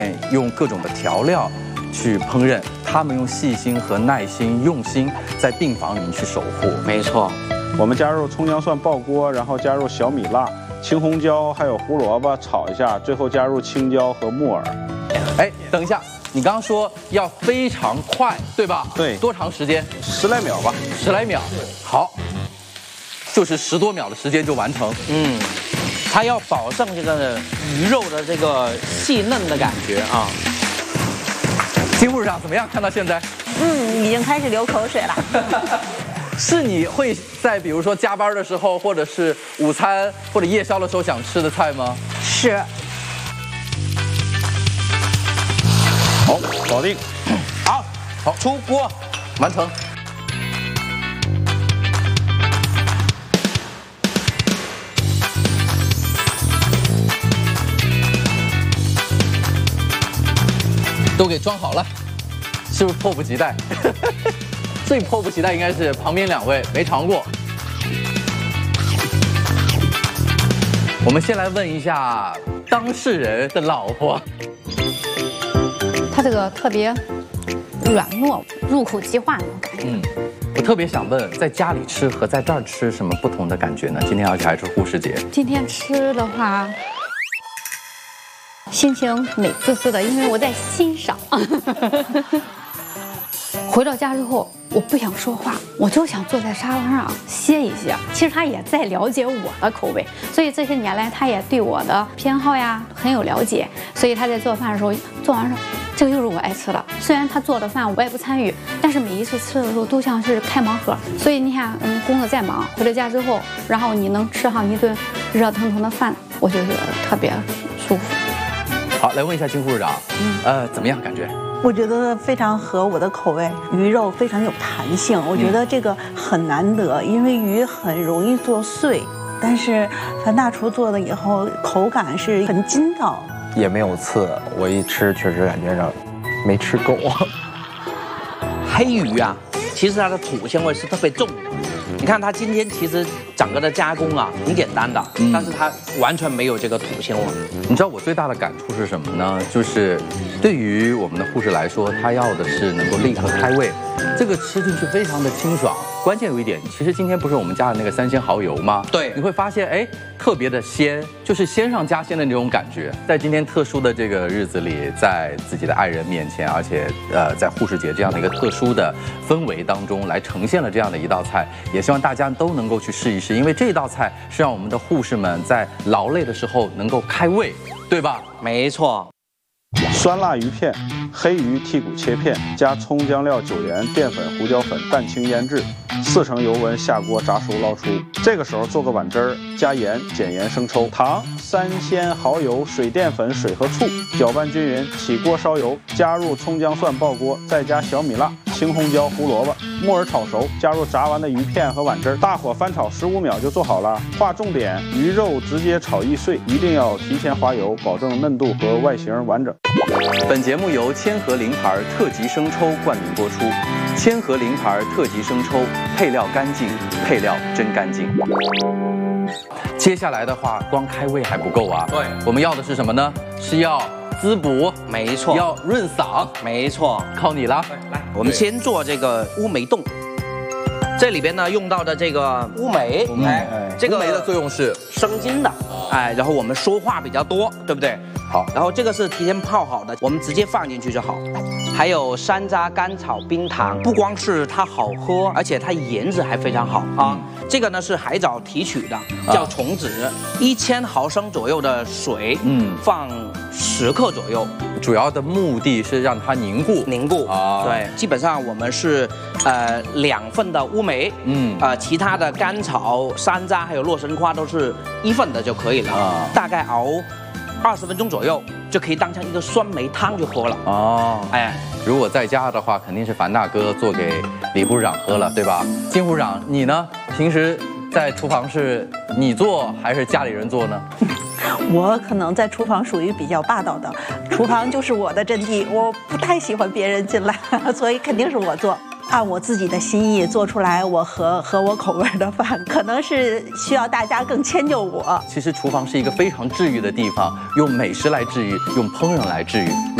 用各种的调料去烹饪，他们用细心和耐心、用心在病房里面去守护。 没错， 我们加入葱姜蒜爆锅，然后加入小米辣、青红椒还有胡萝卜炒一下，最后加入青椒和木耳。 哎，等一下，你刚刚说要非常快，对吧？ 对。 多长时间 ？10来秒吧。 10来秒。好，就是10多秒的时间就完成。 它要保证这个鱼肉的这个细嫩的感觉啊。 金护士长怎么样？看到现在？ 已经开始流口水了。 是你会在比如说加班的时候，或者是午餐或者夜宵的时候想吃的菜吗？ 是。 好，搞定。 好，出锅， 完成。都给装好了，是不是迫不及待？最迫不及待应该是旁边2位没尝过。我们先来问一下当事人的老婆， 它这个特别软糯，入口即化那种感觉。 我特别想问，在家里吃和在这儿吃什么不同的感觉呢？今天而且还是护士节。 今天吃的话，心情美滋滋的，因为我在欣赏。回到家之后，我不想说话，我就想坐在沙发上歇一歇。其实他也在了解我的口味，所以这些年来他也对我的偏好呀很有了解。所以他在做饭的时候，做完说这个就是我爱吃的。虽然他做的饭我也不参与，但是每一次吃的时候都像是开盲盒。所以你看，工作再忙，回到家之后，然后你能吃上一顿热腾腾的饭，我就觉得特别舒服。 好，来问一下金护士长，怎么样感觉？ 我觉得非常合我的口味，鱼肉非常有弹性，我觉得这个很难得，因为鱼很容易做碎，但是樊大厨做的以后口感是很筋道， 也没有刺，我一吃确实感觉上没吃够。 黑鱼啊，其实它的土腥味是特别重的。你看它今天其实整个的加工啊挺简单的，但是它完全没有这个土腥味。 你知道我最大的感触是什么呢？就是对于我们的护士来说，他要的是能够立刻开胃，这个吃进去非常的清爽。关键有一点，其实今天不是我们加的那个3鲜蚝油吗？ 对， 你会发现，哎，特别的鲜，就是鲜上加鲜的那种感觉。在今天特殊的这个日子里，在自己的爱人面前，而且在护士节这样的一个特殊的氛围当中，来呈现了这样的一道菜，也希望大家都能够去试一试，因为这道菜是让我们的护士们在劳累的时候能够开胃，对吧？ 没错。 酸辣鱼片，黑鱼剔骨切片，加葱姜料、酒盐、淀粉、胡椒粉，蛋清腌制，4成油温下锅炸熟捞出。这个时候做个碗汁儿，加盐、碱盐、生抽、糖、3鲜蚝油、水淀粉、水和醋，搅拌均匀。起锅烧油，加入葱姜蒜爆锅，再加小米辣、青红椒、胡萝卜、木耳炒熟，加入炸完的鱼片和碗汁儿，大火翻炒15秒就做好了。划重点：鱼肉直接炒易碎，一定要提前滑油，保证嫩度和外形完整。 本节目由千和苓牌特级生抽冠名播出。千和苓牌特级生抽，配料干净，配料真干净。接下来的话，光开胃还不够啊。 对， 我们要的是什么呢？是要滋补， 没错， 要润嗓， 没错， 靠你了。 来，我们先做这个乌梅冻。这里边呢用到的这个乌梅，这个乌梅的作用是生津的，然后我们说话比较多，对不对？ 好， 然后这个是提前泡好的，我们直接放进去就好。还有山楂、甘草、冰糖，不光是它好喝，而且它颜值还非常好啊。这个呢是海藻提取的，叫虫子，1000毫升左右的水，放10克左右。 主要的目的是让它凝固啊。 对，基本上我们是2份的乌梅，其他的甘草、山楂还有洛神花都是1份的就可以了，大概熬20分钟左右就可以当成一个酸梅汤就喝了。哦， 如果在家的话，肯定是樊大哥做给李护士长喝了，对吧？金护士长，你呢？平时在厨房是你做还是家里人做呢？ 我可能在厨房属于比较霸道的，厨房就是我的阵地，我不太喜欢别人进来，所以肯定是我做。 按我自己的心意做出来我合我口味的饭，可能是需要大家更迁就我。 其实厨房是一个非常治愈的地方，用美食来治愈，用烹饪来治愈。